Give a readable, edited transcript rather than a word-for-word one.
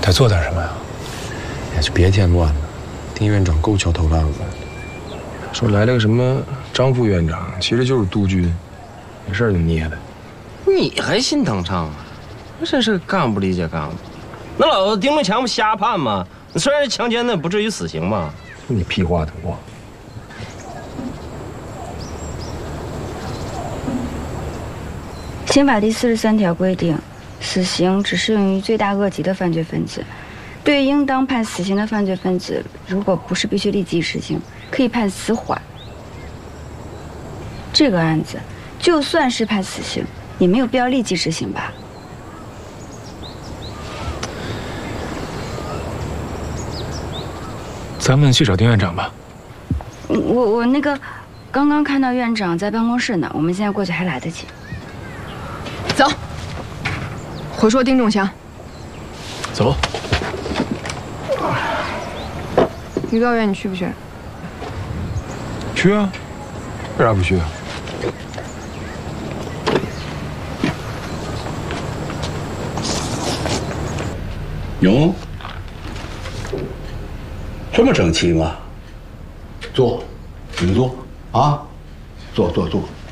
得做点什么呀？ 哎，就别添乱了。丁院长够焦头烂额的， 说来了个什么张副院长，其实就是督军，没事就捏他。 你还心疼上啊？那真是干不理解干部。那老子丁仲强不瞎判吗？虽然是强奸，那不至于死刑吧？ 你屁话多。 刑法第43条规定，死刑只适用于罪大恶极的犯罪分子。对于应当判死刑的犯罪分子，如果不是必须立即执行，可以判死缓。这个案子，就算是判死刑，也没有必要立即执行吧？ 咱们去找丁院长吧。 我那个，刚刚看到院长在办公室呢，我们现在过去还来得及。 走，回说丁仲强。 走。 预告院你去不去？ 去啊，为啥不去啊？ 哟，这么整齐吗？坐，请坐啊，坐。